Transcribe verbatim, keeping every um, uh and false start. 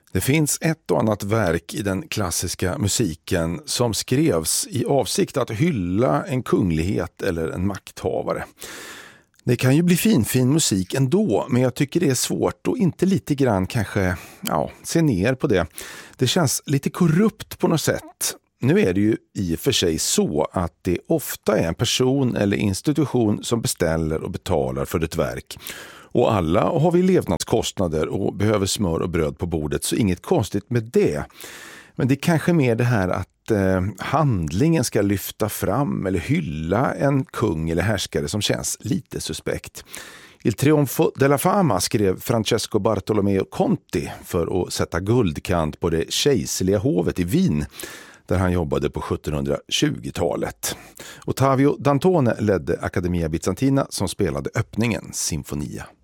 Det finns ett och annat verk i den klassiska musiken som skrevs i avsikt att hylla en kunglighet eller en makthavare. Det kan ju bli fin, fin musik ändå, men jag tycker det är svårt och inte lite grann kanske ja, se ner på det. Det känns lite korrupt på något sätt. Nu är det ju i och för sig så att det ofta är en person eller institution som beställer och betalar för ett verk. Och alla har vi levnadskostnader och behöver smör och bröd på bordet, så inget konstigt med det. Men det är kanske mer det här att eh, handlingen ska lyfta fram eller hylla en kung eller härskare som känns lite suspekt. Il Trionfo della Fama skrev Francesco Bartolomeo Conti för att sätta guldkant på det kejserliga hovet i Wien, där han jobbade på sjuttonhundratjugotalet. Ottavio Dantone ledde Accademia Bizantina som spelade öppningen, Sinfonia.